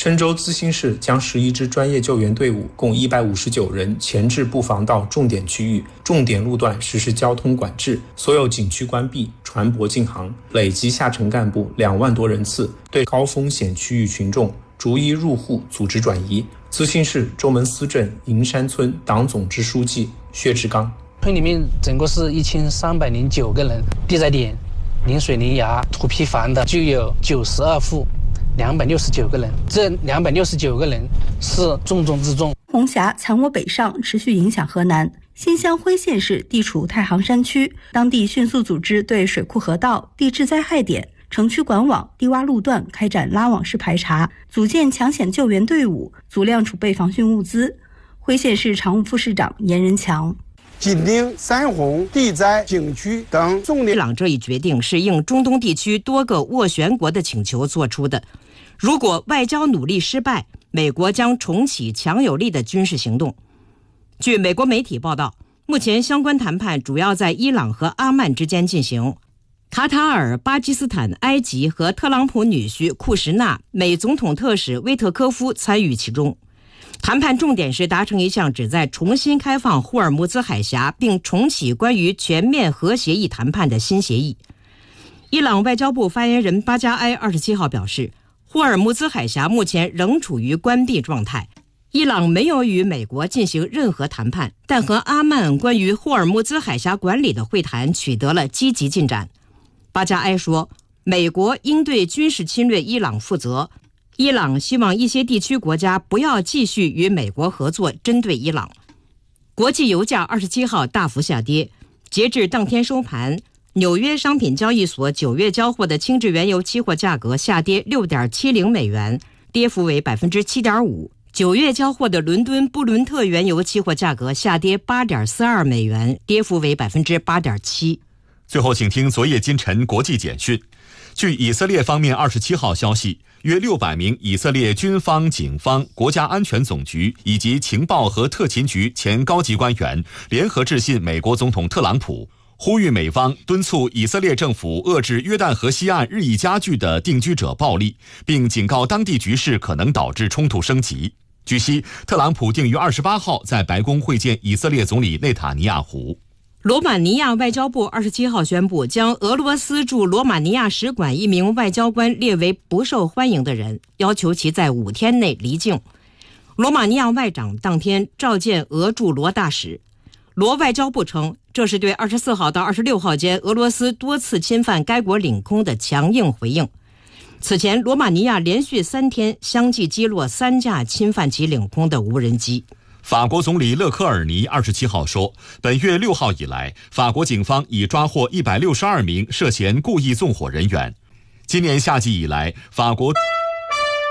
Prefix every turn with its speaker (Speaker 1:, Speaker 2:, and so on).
Speaker 1: 郴州资兴市将11支专业救援队伍共159人前置布防到重点区域、重点路段实施交通管制，所有景区关闭，船舶禁航，累计下沉干部2万多人次，对高风险区域群众逐一入户组织转移。资兴市周门司镇银山村党总支书记薛志刚：
Speaker 2: 村里面整个是1309个人，地载点、临水临崖、土坯房的就有92户，269个人，这269个人是重中之重。
Speaker 3: 红霞残涡北上，持续影响河南。新乡辉县市地处太行山区，当地迅速组织对水库河道、地质灾害点、城区管网、低洼路段开展拉网式排查，组建抢险救援队伍，足量储备防汛物资。辉县市常务副市长严仁强：
Speaker 4: 紧盯山洪、地灾、景区等重点。
Speaker 5: 伊朗这一决定是应中东地区多个斡旋国的请求做出的。如果外交努力失败，美国将重启强有力的军事行动。据美国媒体报道，目前相关谈判主要在伊朗和阿曼之间进行。卡塔尔、巴基斯坦、埃及和特朗普女婿库什纳、美总统特使威特科夫参与其中。谈判重点是达成一项旨在重新开放霍尔木兹海峡并重启关于全面核协议谈判的新协议。伊朗外交部发言人巴加埃27号表示，霍尔木兹海峡目前仍处于关闭状态。伊朗没有与美国进行任何谈判，但和阿曼关于霍尔木兹海峡管理的会谈取得了积极进展。巴加埃说，美国应对军事侵略伊朗负责，伊朗希望一些地区国家不要继续与美国合作针对伊朗。国际油价27号大幅下跌，截至当天收盘，纽约商品交易所9月交货的轻质原油期货价格下跌 6.70 美元，跌幅为 7.5%。9月交货的伦敦布伦特原油期货价格下跌 8.42 美元，跌幅为 8.7%。
Speaker 6: 最后请听昨夜今晨国际简讯。据以色列方面27号消息，约600名以色列军方、警方、国家安全总局以及情报和特勤局前高级官员联合致信美国总统特朗普，呼吁美方敦促以色列政府遏制约旦河西岸日益加剧的定居者暴力，并警告当地局势可能导致冲突升级。据悉，特朗普定于28号在白宫会见以色列总理内塔尼亚胡。
Speaker 5: 罗马尼亚外交部27号宣布，将俄罗斯驻罗马尼亚使馆一名外交官列为不受欢迎的人，要求其在5天内离境。罗马尼亚外长当天召见俄驻罗大使。罗外交部称，这是对24号到26号间俄罗斯多次侵犯该国领空的强硬回应。此前，罗马尼亚连续3天相继击落3架侵犯其领空的无人机。
Speaker 6: 法国总理勒科尔尼27号说，本月6号以来，法国警方已抓获162名涉嫌故意纵火人员。今年夏季以来，法国